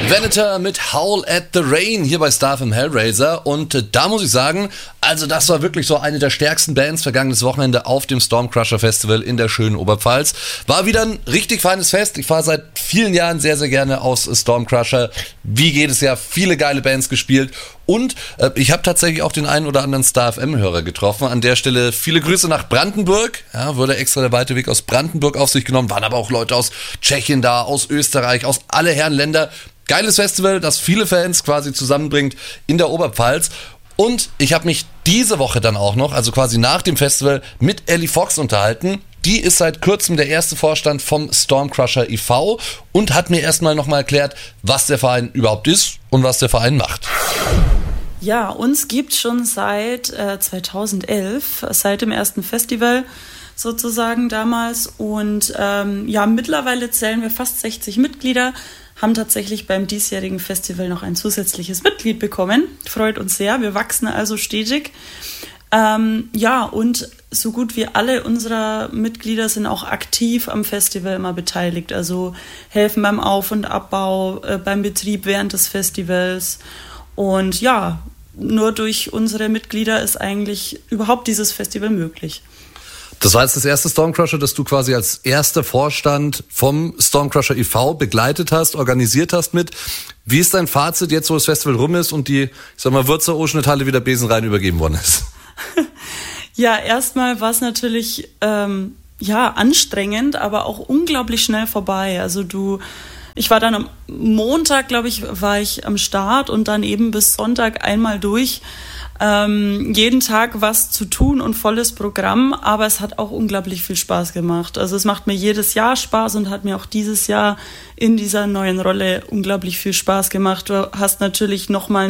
Venator mit Howl at the Rain hier bei Star FM Hellraiser und da muss ich sagen, also das war wirklich so eine der stärksten Bands vergangenes Wochenende auf dem Stormcrusher Festival in der schönen Oberpfalz. War wieder ein richtig feines Fest. Ich fahre seit vielen Jahren sehr, sehr gerne aus Stormcrusher. Wie jedes Jahr viele geile Bands gespielt und ich habe tatsächlich auch den einen oder anderen Star FM-Hörer getroffen. An der Stelle viele Grüße nach Brandenburg. Ja, wurde extra der weite Weg aus Brandenburg auf sich genommen. Waren aber auch Leute aus Tschechien da, aus Österreich, aus alle Herren Länder. Geiles Festival, das viele Fans quasi zusammenbringt in der Oberpfalz. Und ich habe mich diese Woche dann auch noch, also quasi nach dem Festival, mit Ellie Fox unterhalten. Die ist seit kurzem der erste Vorstand vom Stormcrusher e.V. und hat mir erstmal nochmal erklärt, was der Verein überhaupt ist und was der Verein macht. Ja, uns gibt's schon seit 2011, seit dem ersten Festival sozusagen damals. Und mittlerweile zählen wir fast 60 Mitglieder, haben tatsächlich beim diesjährigen Festival noch ein zusätzliches Mitglied bekommen. Freut uns sehr, wir wachsen also stetig. Und so gut wie alle unserer Mitglieder sind auch aktiv am Festival immer beteiligt. Also helfen beim Auf- und Abbau, beim Betrieb während des Festivals. Und ja, nur durch unsere Mitglieder ist eigentlich überhaupt dieses Festival möglich. Das war jetzt das erste Stormcrusher, das du quasi als erster Vorstand vom Stormcrusher e.V. begleitet hast, organisiert hast mit. Wie ist dein Fazit jetzt, wo das Festival rum ist und die, Würzer Oschnitthalle wieder besenrein übergeben worden ist? Ja, erstmal war es natürlich anstrengend, aber auch unglaublich schnell vorbei. Also ich war dann am Montag, glaube ich, war ich am Start und dann eben bis Sonntag einmal durch. Jeden Tag was zu tun und volles Programm, aber es hat auch unglaublich viel Spaß gemacht. Also es macht mir jedes Jahr Spaß und hat mir auch dieses Jahr in dieser neuen Rolle unglaublich viel Spaß gemacht. Du hast natürlich nochmal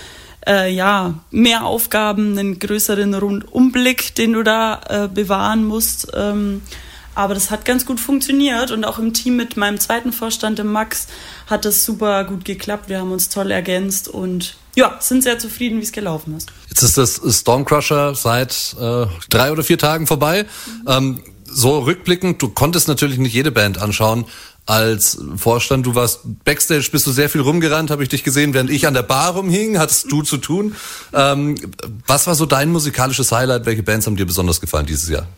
mehr Aufgaben, einen größeren Rundumblick, den du da bewahren musst. Aber das hat ganz gut funktioniert und auch im Team mit meinem zweiten Vorstand, dem Max, hat das super gut geklappt. Wir haben uns toll ergänzt und sind sehr zufrieden, wie es gelaufen ist. Jetzt ist das Stormcrusher seit 3 oder 4 Tagen vorbei. So rückblickend, du konntest natürlich nicht jede Band anschauen als Vorstand. Du warst Backstage, bist du sehr viel rumgerannt, habe ich dich gesehen, während ich an der Bar rumhing, hattest du zu tun. Was war so dein musikalisches Highlight? Welche Bands haben dir besonders gefallen dieses Jahr?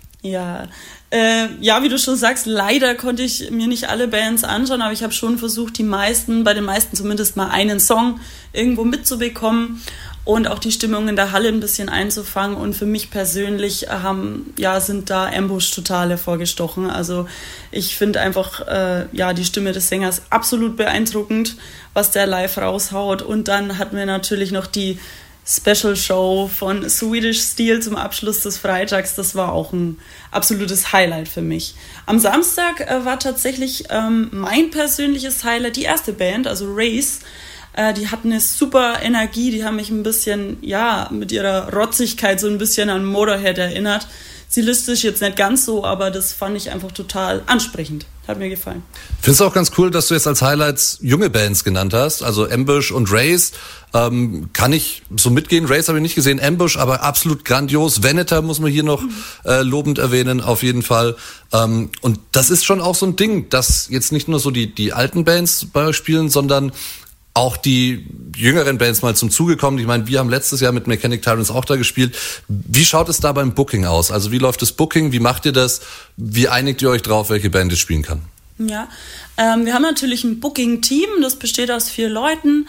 Wie du schon sagst, leider konnte ich mir nicht alle Bands anschauen, aber ich habe schon versucht, bei den meisten zumindest mal einen Song irgendwo mitzubekommen und auch die Stimmung in der Halle ein bisschen einzufangen. Und für mich persönlich sind da Ambush total hervorgestochen. Also ich finde einfach die Stimme des Sängers absolut beeindruckend, was der live raushaut. Und dann hatten wir natürlich noch die Special Show von Swedish Steel zum Abschluss des Freitags. Das war auch ein absolutes Highlight für mich. Am Samstag war tatsächlich mein persönliches Highlight die erste Band, also Race. Die hatten eine super Energie, die haben mich ein bisschen, mit ihrer Rotzigkeit so ein bisschen an Motorhead erinnert. Stilistisch jetzt nicht ganz so, aber das fand ich einfach total ansprechend. Hat mir gefallen. Findest du auch ganz cool, dass du jetzt als Highlights junge Bands genannt hast, also Ambush und Race. Kann ich so mitgehen. Race habe ich nicht gesehen, Ambush aber absolut grandios. Venator muss man hier noch lobend erwähnen, auf jeden Fall. Und das ist schon auch so ein Ding, dass jetzt nicht nur so die alten Bands bei euch spielen, sondern auch die jüngeren Bands mal zum Zuge kommen. Ich meine, wir haben letztes Jahr mit Mechanic Tyrants auch da gespielt. Wie schaut es da beim Booking aus? Also wie läuft das Booking? Wie macht ihr das? Wie einigt ihr euch drauf, welche Band es spielen kann? Ja, wir haben natürlich ein Booking-Team, das besteht aus 4 Leuten.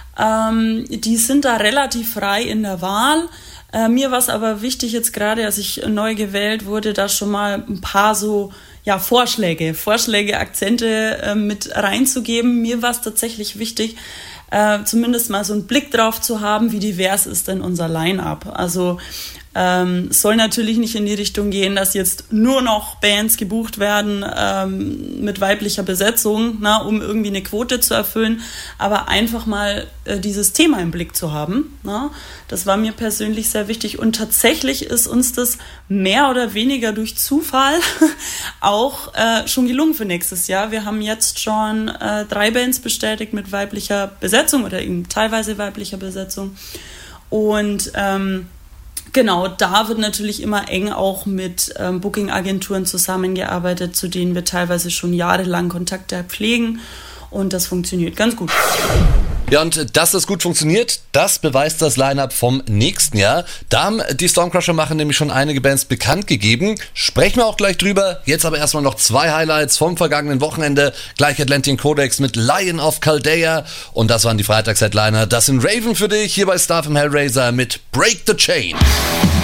Die sind da relativ frei in der Wahl. Mir war es aber wichtig, jetzt gerade als ich neu gewählt wurde, da schon mal ein paar Vorschläge, Akzente mit reinzugeben. Mir war es tatsächlich wichtig, zumindest mal so einen Blick drauf zu haben, wie divers ist denn unser Line-Up. Also soll natürlich nicht in die Richtung gehen, dass jetzt nur noch Bands gebucht werden mit weiblicher Besetzung, um irgendwie eine Quote zu erfüllen, aber einfach mal dieses Thema im Blick zu haben. Das war mir persönlich sehr wichtig und tatsächlich ist uns das mehr oder weniger durch Zufall auch schon gelungen für nächstes Jahr. Wir haben jetzt schon 3 Bands bestätigt mit weiblicher Besetzung oder eben teilweise weiblicher Besetzung und genau, da wird natürlich immer eng auch mit Booking-Agenturen zusammengearbeitet, zu denen wir teilweise schon jahrelang Kontakte pflegen. und das funktioniert ganz gut. Ja, und dass das gut funktioniert, das beweist das Line-Up vom nächsten Jahr. Da haben die Stormcrusher machen nämlich schon einige Bands bekannt gegeben. Sprechen wir auch gleich drüber. Jetzt aber erstmal noch 2 Highlights vom vergangenen Wochenende. Gleich Atlantic Codex mit Lion of Chaldea. Und das waren die Freitags-Headliner. Das sind Raven für dich hier bei Star FM Hellraiser mit Break the Chain.